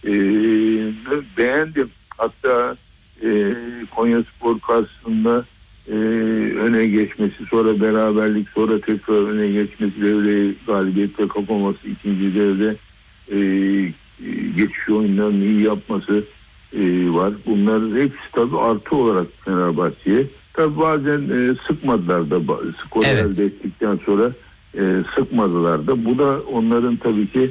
Beğendim. Hatta Konyaspor karşısında öne geçmesi, sonra beraberlik, sonra tekrar öne geçmesi, devreyi galibiyetle kapaması, ikinci devre geçiş oyunlarını iyi yapması var. Bunlar hepsi tabii artı olarak Fenerbahçe'ye. Tabii bazen sıkmadılar da, skoru elde ettikten sonra sıkmadılar da. Bu da onların tabii ki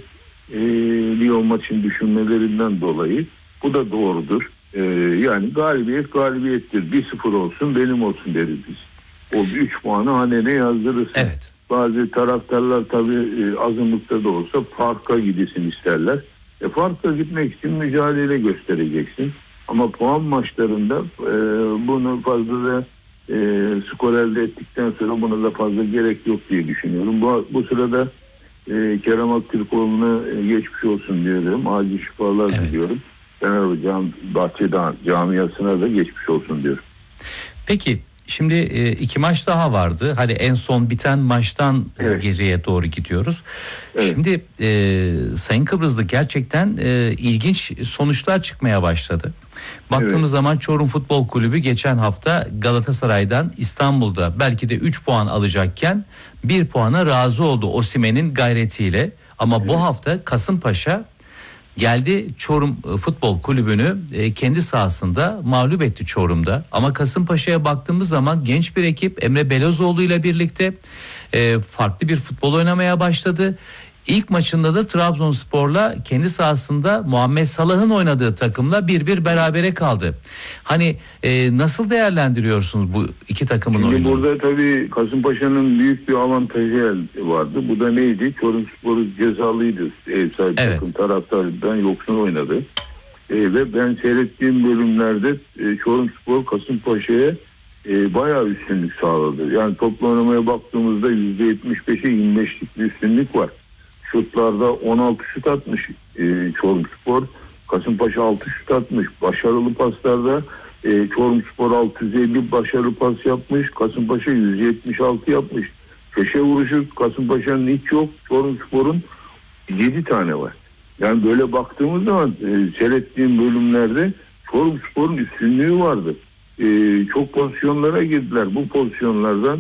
Lyon maçını düşünmelerinden dolayı. Bu da doğrudur. Yani galibiyet galibiyettir. 1-0 olsun benim olsun deriz biz. O 3 puanı hanene yazdırırsın. Evet. Bazı taraftarlar tabii azınlıkta da olsa farka gidesin isterler. Farka gitmek için mücadele göstereceksin. Ama puan maçlarında bunu fazla da skor elde ettikten sonra buna da fazla gerek yok diye düşünüyorum. Bu sırada Kerem Aktürkoğlu'na geçmiş olsun diyorum. Acil şifalar diliyorum. Fenerbahçe camiasına da geçmiş olsun diyorum. Peki şimdi 2 maç daha vardı. Hani en son biten maçtan geriye doğru gidiyoruz. Evet. Şimdi Sayın Kıbrıslı gerçekten ilginç sonuçlar çıkmaya başladı. Baktığımız zaman Çorum Futbol Kulübü geçen hafta Galatasaray'dan İstanbul'da belki de 3 puan alacakken 1 puana razı oldu Osimhen'in gayretiyle. Ama bu hafta Kasımpaşa geldi Çorum Futbol Kulübü'nü kendi sahasında mağlup etti Çorum'da. Ama Kasımpaşa'ya baktığımız zaman genç bir ekip Emre Belözoğlu ile birlikte farklı bir futbol oynamaya başladı. İlk maçında da Trabzonspor'la kendi sahasında Muhammed Salah'ın oynadığı takımla 1-1 berabere kaldı. Hani nasıl değerlendiriyorsunuz bu iki takımın oyunu? Şimdi burada tabii Kasımpaşa'nın büyük bir avantajı vardı. Bu da neydi? Çorumspor cezalıydı. Takım taraftarından yoksun oynadı. Ve ben seyrettiğim bölümlerde Çorumspor Kasımpaşa'ya bayağı üstünlük sağladı. Yani toplu oynamaya baktığımızda %75'e 25'lik bir üstünlük var. Şutlarda 16 şut atmış Çorumspor. Kasımpaşa 6 şut atmış. Başarılı paslarda Çorumspor 650 başarılı pas yapmış. Kasımpaşa 176 yapmış. Köşe vuruşu Kasımpaşa'nın hiç yok. Çorumspor'un 7 tane var. Yani böyle baktığımız zaman seyrettiğim bölümlerde Çorumspor'un üstünlüğü vardı. Çok pozisyonlara girdiler. Bu pozisyonlardan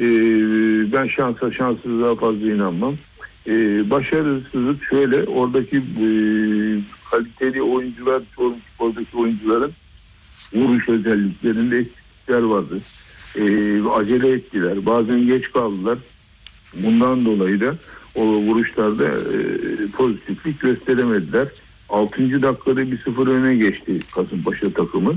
ben şanssızlığa fazla inanmam. Başarısızlık şöyle, oradaki kaliteli oyuncular, Çorumspor'daki oyuncuların vuruş özelliklerinde eksiklikler vardı. Acele ettiler. Bazen geç kaldılar. Bundan dolayı da o vuruşlarda pozitiflik gösteremediler. 6. dakikada 1-0 öne geçti Kasımpaşa takımı.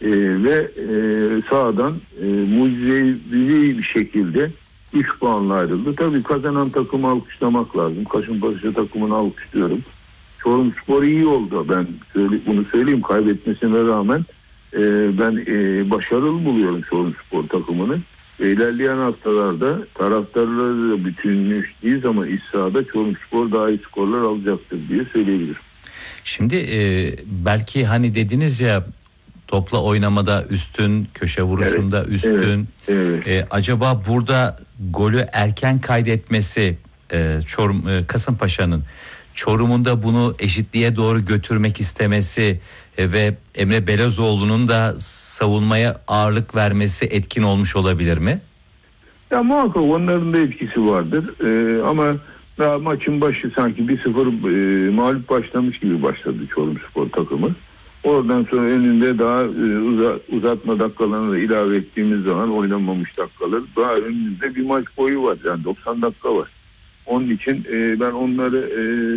Ve sahadan mucizevi bir şekilde 3 puanla ayrıldı. Tabii kazanan takımı alkışlamak lazım. Kasımpaşa takımını alkışlıyorum. Çorumspor iyi oldu. Ben bunu söyleyeyim. Kaybetmesine rağmen ben başarılı buluyorum Çorumspor takımını. İlerleyen haftalarda taraftarları bütünleştiği zaman iç sahada Çorumspor daha iyi skorlar alacaktır diye söyleyebilirim. Şimdi belki hani dediniz ya, topla oynamada üstün, köşe vuruşunda üstün. Acaba burada golü erken kaydetmesi Kasımpaşa'nın, Çorum'un da bunu eşitliğe doğru götürmek istemesi ve Emre Belözoğlu'nun da savunmaya ağırlık vermesi etkin olmuş olabilir mi? Ya muhakkak onların da etkisi vardır. Ama daha maçın başı sanki 1-0 mağlup başlamış gibi başladı Çorumspor takımı. Oradan sonra önünde daha uzatma dakikalarını da ilave ettiğimiz zaman oynanmamış dakikalar, daha önümüzde bir maç boyu var. Yani 90 dakika var. Onun için ben onları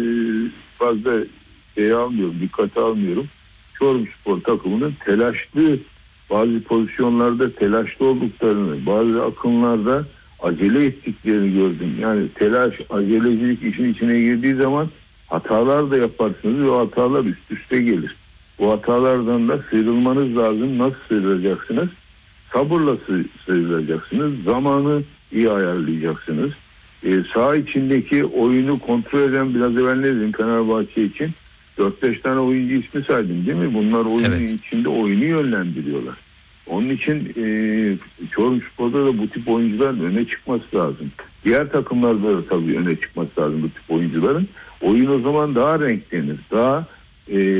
fazla dikkate almıyorum. Çorumspor takımının bazı pozisyonlarda telaşlı olduklarını, bazı akımlarda acele ettiklerini gördüm. Yani acelecilik işin içine girdiği zaman hatalar da yaparsınız ve o hatalar üst üste gelir. Bu hatalardan da sıyrılmanız lazım. Nasıl sıyrılacaksınız? Sabırla sıyrılacaksınız. Zamanı iyi ayarlayacaksınız. Saha içindeki oyunu kontrol eden, biraz evvel ne dedim Fenerbahçe için? 4-5 tane oyuncu ismi saydım değil mi? Bunlar oyunun içinde oyunu yönlendiriyorlar. Onun için Çorumspor'da da bu tip oyuncuların öne çıkması lazım. Diğer takımlarda da tabii öne çıkması lazım bu tip oyuncuların. Oyun o zaman daha renklenir. Daha